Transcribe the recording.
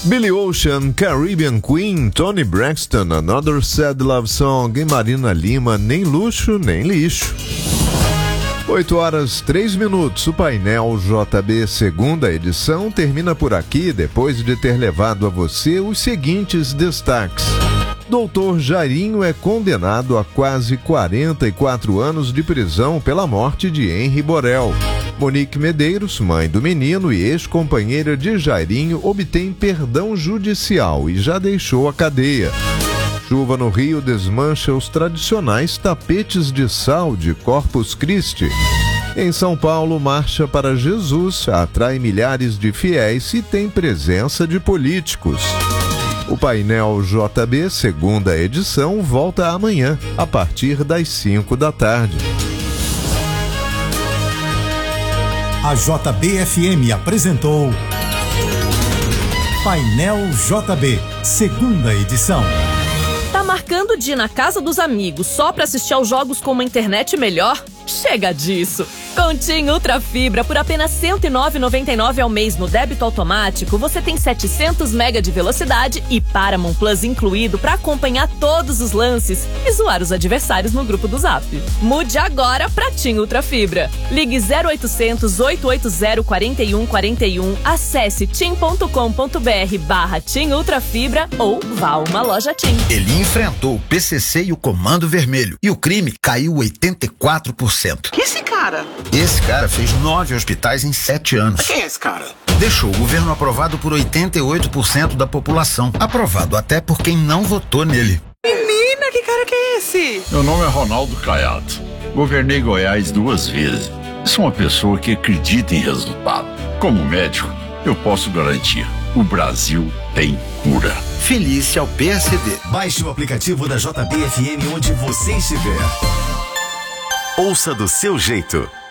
Billy Ocean, Caribbean Queen, Toni Braxton, Another Sad Love Song e Marina Lima, Nem Luxo, Nem Lixo. 8h03. O painel JB segunda edição termina por aqui, depois de ter levado a você os seguintes destaques. Doutor Jairinho é condenado a quase 44 anos de prisão pela morte de Henri Borel. Monique Medeiros, mãe do menino e ex-companheira de Jairinho, obtém perdão judicial e já deixou a cadeia. Chuva no Rio desmancha os tradicionais tapetes de sal de Corpus Christi. Em São Paulo, Marcha para Jesus atrai milhares de fiéis e tem presença de políticos. O painel JB, segunda edição, volta amanhã, a partir das 5 da tarde. A JB-FM apresentou Painel JB, segunda edição. Tá marcando de ir na casa dos amigos só pra assistir aos jogos com uma internet melhor? Chega disso! Com TIM Ultra Fibra, por apenas R$ 109,99 ao mês no débito automático, você tem 700 MB de velocidade e Paramount Plus incluído para acompanhar todos os lances e zoar os adversários no grupo do Zap. Mude agora pra TIM Ultra Fibra. Ligue 0800 880 4141, acesse tim.com.br/TIM Ultra Fibra ou vá a uma loja TIM. Ele enfrentou o PCC e o Comando Vermelho e o crime caiu 84%. Que esse cara? Esse cara fez 9 hospitais em 7 anos. Quem é esse cara? Deixou o governo aprovado por 88% da população. Aprovado até por quem não votou nele. Menina, que cara que é esse? Meu nome é Ronaldo Caiado. Governei Goiás 2 vezes. Sou uma pessoa que acredita em resultado. Como médico, eu posso garantir: o Brasil tem cura. Feliz ao PSD. Baixe o aplicativo da JB-FM onde você estiver. Ouça do seu jeito.